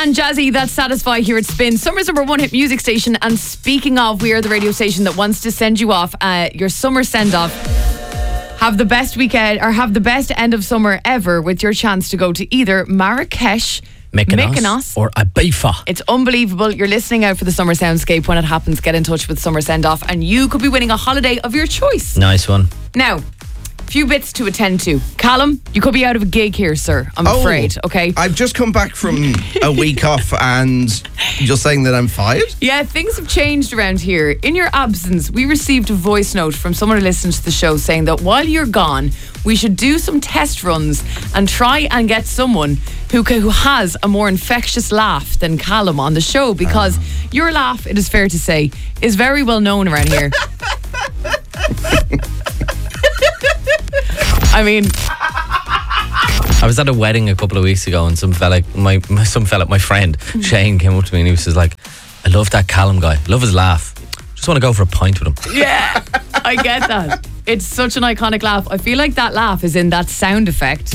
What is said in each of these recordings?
and Jazzy, that's Satisfy here at Spin, summer's number one hit music station. And speaking of, we are the radio station that wants to send you off your summer send-off. Have the best weekend or have the best end of summer ever with your chance to go to either Marrakesh, Mykonos or Ibiza. It's unbelievable. You're listening out for the summer soundscape. When it happens, get in touch with Summer Send Off and you could be winning a holiday of your choice. Nice one. Now, few bits to attend to. Callum, you could be out of a gig here, sir. I'm afraid, okay? I've just come back from a week off and you're saying that I'm fired? Yeah, things have changed around here. In your absence, we received a voice note from someone who listens to the show saying that while you're gone, we should do some test runs and try and get someone who has a more infectious laugh than Callum on the show, because your laugh, it is fair to say, is very well known around here. I mean, I was at a wedding a couple of weeks ago and some fella, my friend Shane, came up to me and he was just like, I love that Callum guy. I love his laugh. Just want to go for a pint with him. yeah, I get that. It's such an iconic laugh. I feel like that laugh is in that sound effect.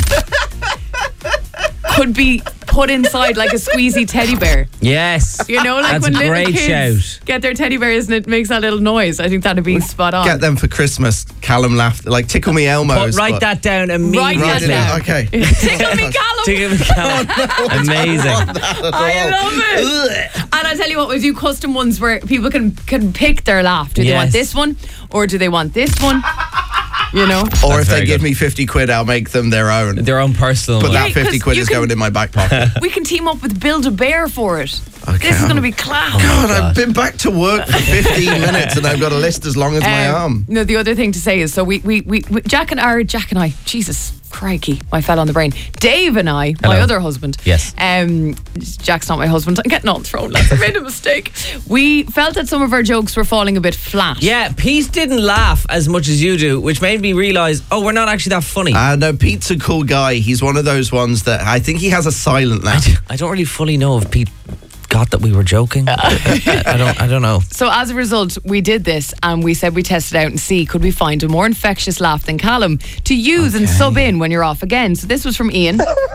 Could be put inside like a squeezy teddy bear. Yes. You know, like that's when a little great kids shout. get their teddy bears and it makes that little noise. I think that'd be spot on. Get them for Christmas. Callum laughed, like Tickle Me Elmo's. Write that down immediately. Write that down. Okay. Tickle me, Callum. Tickle me, Callum. Amazing. I love it. And I tell you what, we do custom ones where people can pick their laugh. Do they want this one or do they want this one? You know? Or That's if they give good. me 50 quid, I'll make them their own. Their own personal But one. that 50 quid is going in my back pocket. We can team up with Build-A-Bear for it. Okay. This is going to be class. God, I've been back to work for 15 minutes and I've got a list as long as my arm. No, the other thing to say is, so we Jack and I, Jesus crikey, my fell on the brain. Dave and I, my Hello. other husband. Yes. Jack's not my husband. I'm getting all thrown. I made a mistake. We felt that some of our jokes were falling a bit flat. Yeah, Pete didn't laugh as much as you do, which made me realise, we're not actually that funny. No, Pete's a cool guy. He's one of those ones that I think he has a silent laugh. I don't really fully know if Pete got that we were joking. I don't know. So as a result, we did this and we said we tested out and see could we find a more infectious laugh than Callum to use and sub in when you're off again. So this was from Ian.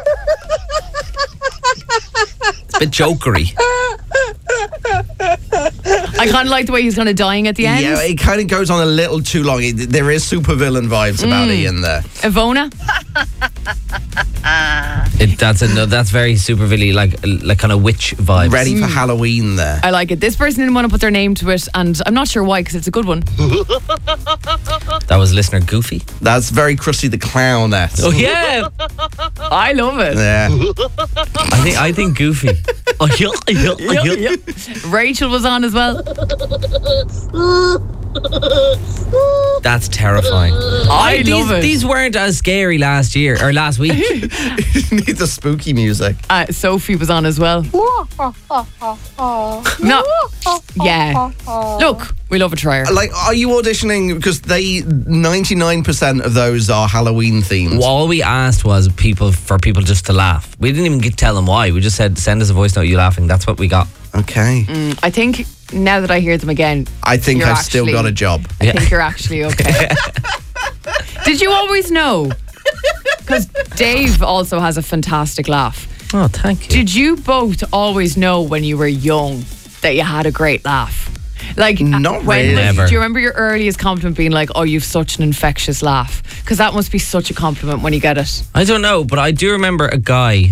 It's a bit jokery. I kind of like the way he's kind of dying at the end. Yeah, it kind of goes on a little too long. There is supervillain vibes about Ian there. Ivona. That's very super villain, like kind of witch vibes. Ready for Halloween there. I like it. This person didn't want to put their name to it, and I'm not sure why, because it's a good one. That was listener Goofy. That's very Krusty the Clown-esque. Oh yeah, I love it. Yeah. I think Goofy. Rachel was on as well. That's terrifying. I love it. These weren't as scary last week. You need the spooky music. Sophie was on as well. No. Yeah. Look, we love a trier. Like, are you auditioning? Because 99% of those are Halloween themed. All we asked was for people just to laugh. We didn't even tell them why. We just said, send us a voice note, you laughing. That's what we got. Okay. I think now that I hear them again, I think you're I've still actually- got a job. I think you're actually okay. Did you always know? Because Dave also has a fantastic laugh. Oh, thank you. Did you both always know when you were young that you had a great laugh? Like, Not really. Never. Do you remember your earliest compliment being like, oh, you've such an infectious laugh? Because that must be such a compliment when you get it. I don't know, but I do remember a guy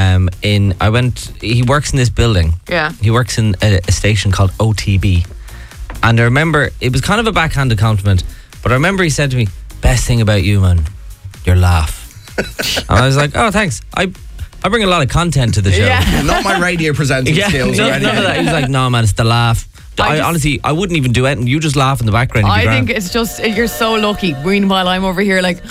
he works in this building. Yeah. He works in a station called OTB. And I remember, it was kind of a backhanded compliment, but I remember he said to me, best thing about you, man, your laugh. And I was like, oh, thanks. I bring a lot of content to the show. Yeah. Not my radio presenting skills or none anything. of that. He was like, no, man, it's the laugh. Honestly, I wouldn't even do it, and you just laugh in the background. I think it's just, you're so lucky. Meanwhile, I'm over here like...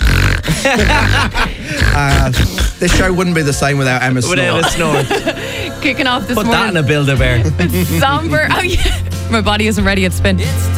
This show wouldn't be the same without Emma Snort. Without a snort. Kicking off this Put morning. that in a Build-A-Bear. Somber. Oh, yeah. My body isn't ready at Spin.